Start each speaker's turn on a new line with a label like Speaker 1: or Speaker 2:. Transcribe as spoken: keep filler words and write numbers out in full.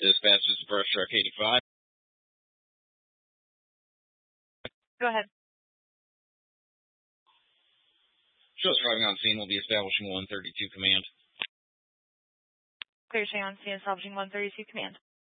Speaker 1: Dispatch, this is Brush Truck eighty-five.
Speaker 2: Go ahead.
Speaker 1: Shows driving on scene will be establishing one thirty-two command.
Speaker 2: Clear showing on scene establishing one thirty-two command.